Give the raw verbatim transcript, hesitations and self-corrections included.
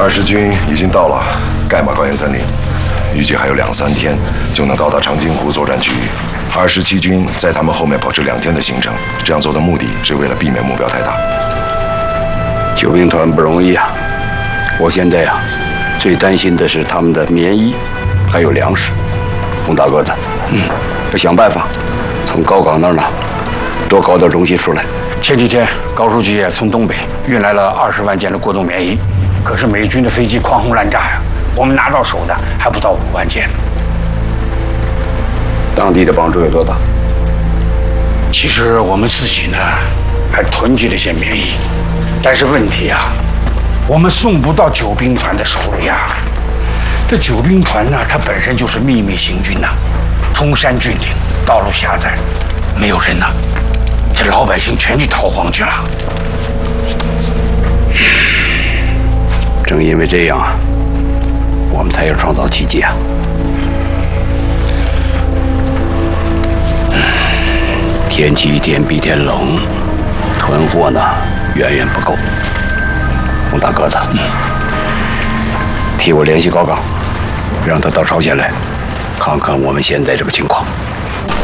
二十军已经到了盖马高原森林，预计还有两三天就能到达长津湖作战区域。二十七军在他们后面保持两天的行程，这样做的目的是为了避免目标太大。 救兵团不容易啊！我现在啊，最担心的是他们的棉衣，还有粮食。洪大个子，嗯，要想办法从高岗那儿呢多搞点东西出来。 前几天高书记也从东北运来了二十万件的过冬棉衣，可是美军的飞机狂轰滥炸呀，我们拿到手的还不到五万件。 当地的帮助有多大？ 其实我们自己呢，还囤积了些棉衣，但是问题啊，我们送不到救兵团的手里呀。这救兵团呢，它本身就是秘密行军呐，崇山峻岭，道路狭窄，没有人呐，这老百姓全去逃荒去了。 正因为这样啊，我们才要创造奇迹啊！天气一天比一天冷，囤货呢远远不够。洪大个子，嗯，替我联系高岗，让他到朝鲜来，看看我们现在这个情况。